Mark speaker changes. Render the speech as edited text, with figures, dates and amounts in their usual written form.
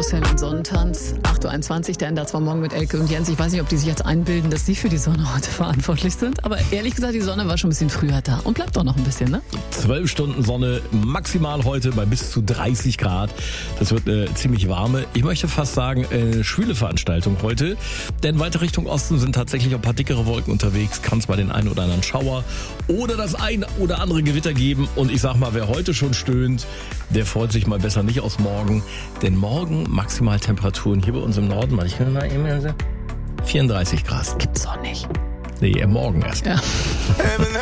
Speaker 1: Karussell und Sonnentanz. 8.21 Uhr, der Ender zwar morgen mit Elke und Jens. Ich weiß nicht, ob die sich jetzt einbilden, dass sie für die Sonne heute verantwortlich sind. Aber ehrlich gesagt, die Sonne war schon ein bisschen früher da. Und bleibt doch noch ein bisschen, ne?
Speaker 2: 12 Stunden Sonne, maximal heute bei bis zu 30 Grad. Das wird eine ziemlich warme, ich möchte fast sagen, schwüle Veranstaltung heute. Denn weiter Richtung Osten sind tatsächlich ein paar dickere Wolken unterwegs. Kann es mal den einen oder anderen Schauer oder das ein oder andere Gewitter geben. Und ich sag mal, wer heute schon stöhnt, der freut sich mal besser nicht aus morgen. Denn morgen Maximaltemperaturen hier bei uns im Norden, ich kann mal eben 34 Grad.
Speaker 1: Gibt's doch nicht.
Speaker 2: Nee, morgen erst.
Speaker 1: Ja.